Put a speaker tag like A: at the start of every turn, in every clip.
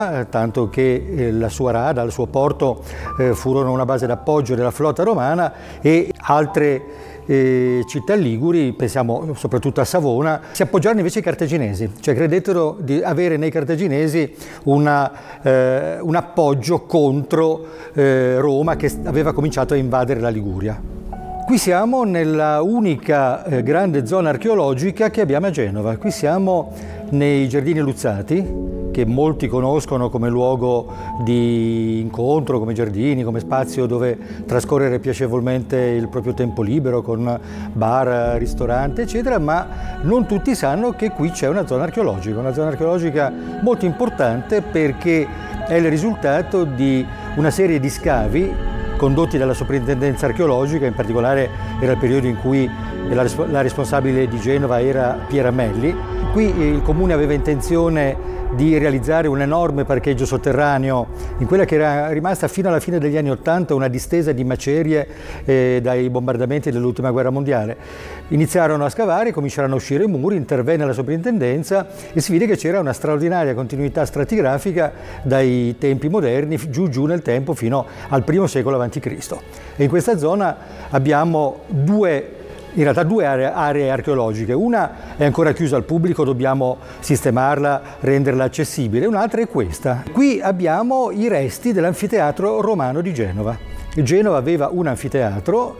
A: tanto che la sua rada, il suo porto furono una base d'appoggio della flotta romana e altre città liguri, pensiamo soprattutto a Savona, si appoggiarono invece ai cartaginesi, cioè credettero di avere nei cartaginesi un appoggio contro Roma che aveva cominciato a invadere la Liguria. Qui siamo nella unica grande zona archeologica che abbiamo a Genova. Qui siamo nei Giardini Luzzati, che molti conoscono come luogo di incontro, come giardini, come spazio dove trascorrere piacevolmente il proprio tempo libero con bar, ristorante, eccetera, ma non tutti sanno che qui c'è una zona archeologica molto importante perché è il risultato di una serie di scavi condotti dalla Soprintendenza Archeologica, in particolare era il periodo in cui la responsabile di Genova era Piera Melli. Qui il Comune aveva intenzione di realizzare un enorme parcheggio sotterraneo in quella che era rimasta fino alla fine degli anni '80 una distesa di macerie dai bombardamenti dell'ultima guerra mondiale. Iniziarono a scavare, cominciarono a uscire i muri, intervenne la soprintendenza e si vide che c'era una straordinaria continuità stratigrafica dai tempi moderni giù nel tempo fino al I secolo a.C. E in questa zona abbiamo in realtà due aree archeologiche. Una è ancora chiusa al pubblico, dobbiamo sistemarla, renderla accessibile. Un'altra è questa. Qui abbiamo i resti dell'anfiteatro romano di Genova. Genova aveva un anfiteatro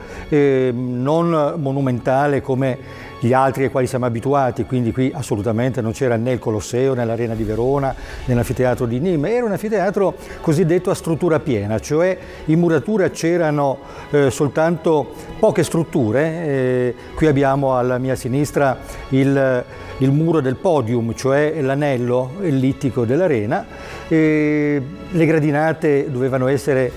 A: non monumentale come gli altri ai quali siamo abituati, quindi qui assolutamente non c'era né il Colosseo, né l'Arena di Verona, né l'anfiteatro di Nîmes, era un anfiteatro cosiddetto a struttura piena, cioè in muratura c'erano soltanto poche strutture. Qui abbiamo alla mia sinistra il muro del podium, cioè l'anello ellittico dell'arena. Le gradinate dovevano essere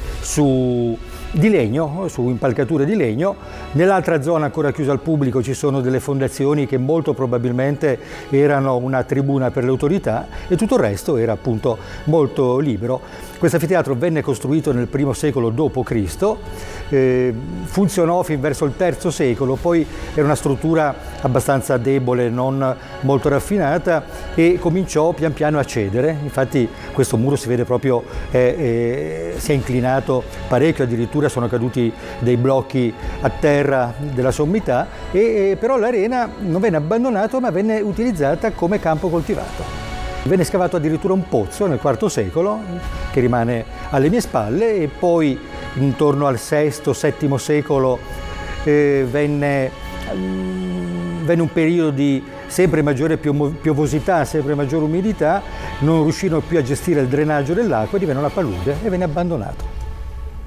A: di legno, su impalcature di legno. Nell'altra zona ancora chiusa al pubblico ci sono delle fondazioni che molto probabilmente erano una tribuna per le autorità e tutto il resto era appunto molto libero. Questo anfiteatro venne costruito nel I secolo d.C., funzionò fin verso il III secolo, poi era una struttura abbastanza debole, non molto raffinata e cominciò pian piano a cedere. Infatti questo muro si vede proprio si è inclinato parecchio, addirittura sono caduti dei blocchi a terra della sommità però l'arena non venne abbandonata ma venne utilizzata come campo coltivato. Venne scavato addirittura un pozzo nel IV secolo che rimane alle mie spalle e poi intorno al VI-VII secolo venne un periodo di sempre maggiore piovosità, sempre maggiore umidità, non riuscirono più a gestire il drenaggio dell'acqua, divenne una palude e venne abbandonato.